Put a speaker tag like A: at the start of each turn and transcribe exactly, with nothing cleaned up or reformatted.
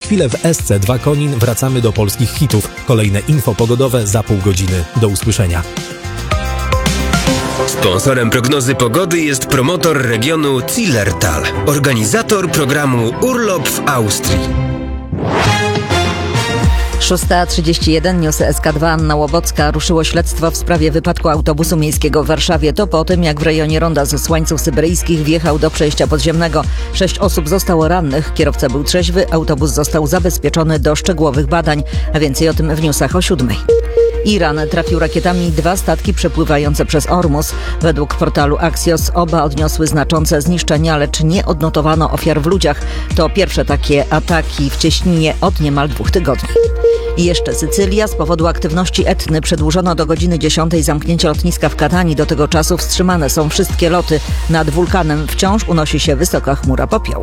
A: chwilę w S C dwa Konin wracamy do polskich hitów. Kolejne info pogodowe za pół godziny. Do usłyszenia.
B: Sponsorem prognozy pogody jest promotor regionu Zillertal, organizator programu Urlop w Austrii.
C: szósta trzydzieści jeden, News S K dwa, Anna Łobocka. Ruszyło śledztwo w sprawie wypadku autobusu miejskiego w Warszawie. To po tym, jak w rejonie ronda ze Słańców Syberyjskich wjechał do przejścia podziemnego. Sześć osób zostało rannych. Kierowca był trzeźwy, autobus został zabezpieczony do szczegółowych badań. A więcej o tym w newsach o siódmej. Iran trafił rakietami dwa statki przepływające przez Ormus. Według portalu Axios oba odniosły znaczące zniszczenia, lecz nie odnotowano ofiar w ludziach. To pierwsze takie ataki w cieśninie od niemal dwóch tygodni. I jeszcze Sycylia. Z powodu aktywności Etny przedłużono do godziny dziesiątej zamknięcie lotniska w Katanii. Do tego czasu wstrzymane są wszystkie loty. Nad wulkanem wciąż unosi się wysoka chmura popiołu.